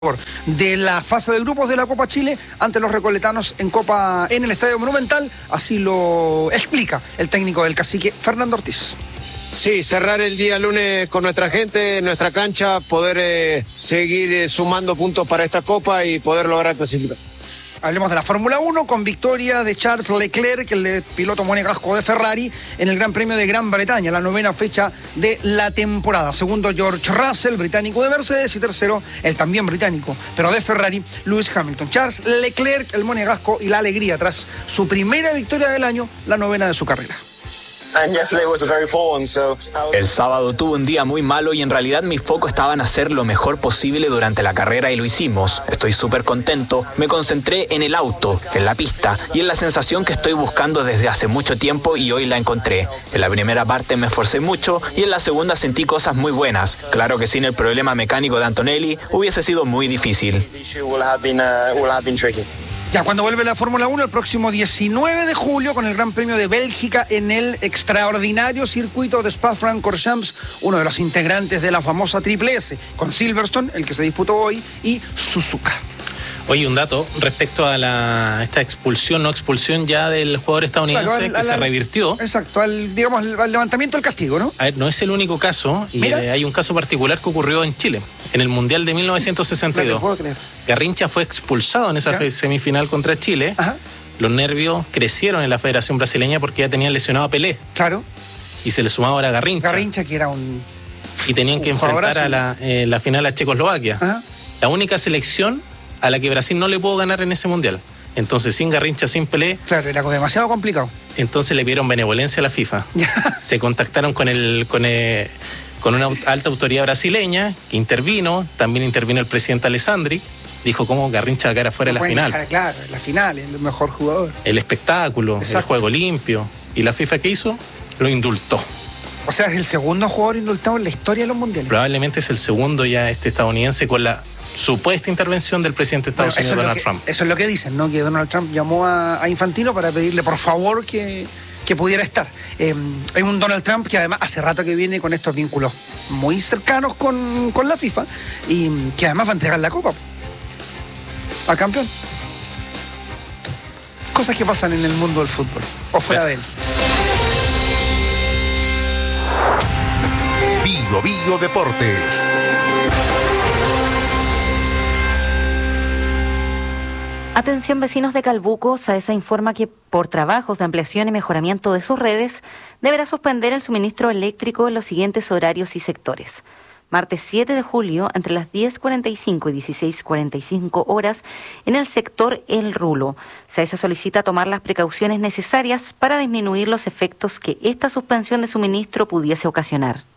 de la fase de grupos de la Copa Chile ante los recoletanos en el Estadio Monumental. Así lo explica el técnico del Cacique, Fernando Ortiz. Sí, cerrar el día lunes con nuestra gente, en nuestra cancha, poder seguir sumando puntos para esta Copa y poder lograr clasificar. Hablemos de la Fórmula 1 con victoria de Charles Leclerc, el piloto monegasco de Ferrari, en el Gran Premio de Gran Bretaña, la 9ª fecha de la temporada. Segundo, George Russell, británico de Mercedes, y tercero, el también británico, pero de Ferrari, Lewis Hamilton. Charles Leclerc, el monegasco, y la alegría tras su primera victoria del año, la 9ª de su carrera. El sábado tuve un día muy malo y en realidad mi foco estaba en hacer lo mejor posible durante la carrera y lo hicimos. Estoy súper contento, me concentré en el auto, en la pista y en la sensación que estoy buscando desde hace mucho tiempo y hoy la encontré. En la primera parte me esforcé mucho y en la segunda sentí cosas muy buenas. Claro que sin el problema mecánico de Antonelli hubiese sido muy difícil. Ya cuando vuelve la Fórmula 1 el próximo 19 de julio con el Gran Premio de Bélgica en el extraordinario circuito de Spa-Francorchamps, uno de los integrantes de la famosa Triple S, con Silverstone, el que se disputó hoy, y Suzuka. Oye, un dato respecto a esta expulsión, no expulsión ya del jugador estadounidense, claro, se revirtió. Exacto, al levantamiento del castigo, ¿no? A ver, no es el único caso, y hay un caso particular que ocurrió en Chile, en el Mundial de 1962. No te puedo creer. Garrincha fue expulsado en esa semifinal contra Chile. Ajá. Los nervios crecieron en la Federación Brasileña porque ya tenían lesionado a Pelé. Claro. Y se le sumaba ahora Garrincha. Garrincha, que era un... Y tenían que enfrentar a la final a Checoslovaquia. Ajá. La única selección a la que Brasil no le pudo ganar en ese mundial. Entonces, sin Garrincha, sin Pelé... Claro, era demasiado complicado. Entonces le pidieron benevolencia a la FIFA. Se contactaron con una alta autoridad brasileña que intervino. También intervino el presidente Alessandri. Dijo cómo Garrincha va a quedar afuera de la final. Claro, la final, el mejor jugador. El espectáculo, el juego limpio. ¿Y la FIFA qué hizo? Lo indultó. O sea, es el segundo jugador indultado en la historia de los mundiales. Probablemente es el segundo ya estadounidense con la supuesta intervención del presidente de Estados Unidos, Donald Trump. Eso es lo que dicen, ¿no? Que Donald Trump llamó a Infantino para pedirle por favor que pudiera estar. Hay un Donald Trump que además hace rato que viene con estos vínculos muy cercanos con la FIFA y que además va a entregar la Copa al campeón. Cosas que pasan en el mundo del fútbol o fuera de él. Vigo Deportes. Atención vecinos de Calbuco, SAESA informa que por trabajos de ampliación y mejoramiento de sus redes, deberá suspender el suministro eléctrico en los siguientes horarios y sectores. Martes 7 de julio, entre las 10:45 y 16:45 horas, en el sector El Rulo. SAESA solicita tomar las precauciones necesarias para disminuir los efectos que esta suspensión de suministro pudiese ocasionar.